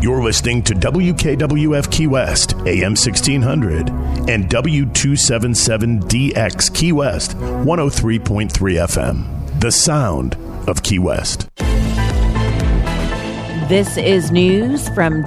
You're listening to WKWF Key West, AM 1600, and W277DX Key West, 103.3 FM. The sound of Key West. This is news from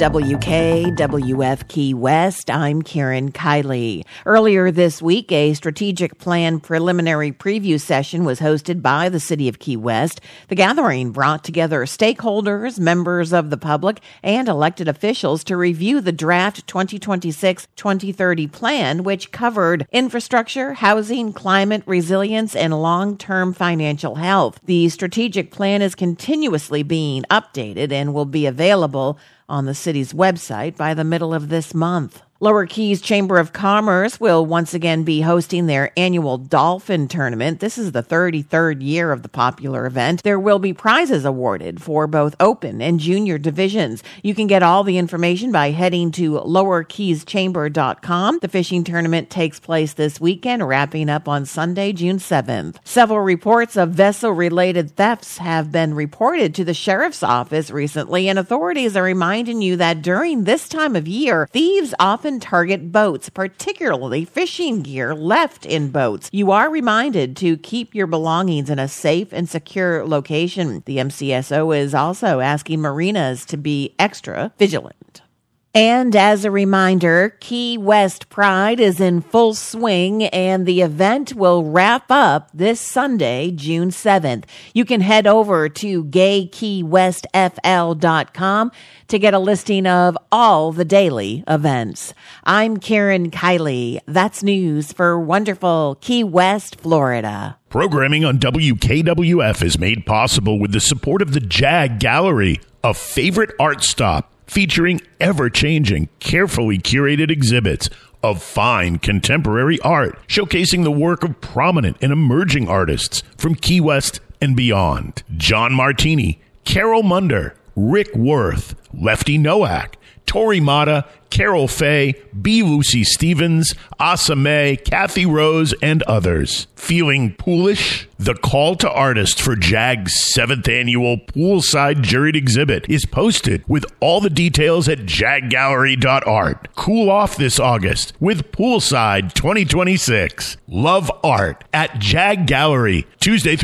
WKWF Key West. I'm Karen Kiley. Earlier this week, a strategic plan preliminary preview session was hosted by the City of Key West. The gathering brought together stakeholders, members of the public, and elected officials to review the draft 2026-2030 plan, which covered infrastructure, housing, climate resilience, and long-term financial health. The strategic plan is continuously being updated and will be available on the city's website by the middle of this month. Lower Keys Chamber of Commerce will once again be hosting their annual Dolphin Tournament. This is the 33rd year of the popular event. There will be prizes awarded for both open and junior divisions. You can get all the information by heading to lowerkeyschamber.com. The fishing tournament takes place this weekend, wrapping up on Sunday, June 7th. Several reports of vessel-related thefts have been reported to the sheriff's office recently, and authorities are reminding you that during this time of year, thieves often target boats, particularly fishing gear left in boats. You are reminded to keep your belongings in a safe and secure location. The MCSO is also asking marinas to be extra vigilant. And as a reminder, Key West Pride is in full swing, and the event will wrap up this Sunday, June 7th. You can head over to GayKeyWestFL.com to get a listing of all the daily events. I'm Karen Kiley. That's news for wonderful Key West, Florida. Programming on WKWF is made possible with the support of the JAG Gallery, a favorite art stop featuring ever-changing, carefully curated exhibits of fine contemporary art, showcasing the work of prominent and emerging artists from Key West and beyond. John Martini, Carol Munder, Rick Worth, Lefty Nowak, Tori Mata, Carol Faye, B. Lucy Stevens, Asa May, Kathy Rose, and others. Feeling poolish? The call to artists for JAG's 7th annual Poolside Juried Exhibit is posted with all the details at jaggallery.art. Cool off this August with Poolside 2026. Love art at JAG Gallery, Tuesday through